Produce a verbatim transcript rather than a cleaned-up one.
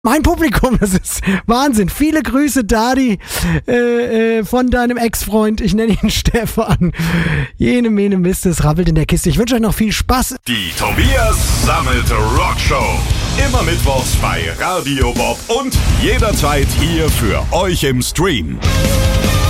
Mein Publikum, das ist Wahnsinn. Viele Grüße, Dadi, äh, äh, von deinem Ex-Freund. Ich nenne ihn Stefan. Jene Mene Mist, es rappelt in der Kiste. Ich wünsche euch noch viel Spaß. Die Tobias Sammet Rockshow. Immer mittwochs bei Radio Bob und jederzeit hier für euch im Stream.